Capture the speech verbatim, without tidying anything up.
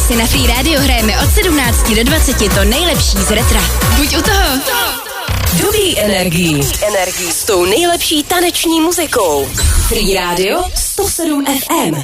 si na Free Radio hrajeme od sedmnácti do dvaceti to nejlepší z retra. Buď u toho. Dobrý energii. Energii s tou nejlepší taneční muzikou. Free Radio sto sedm F M.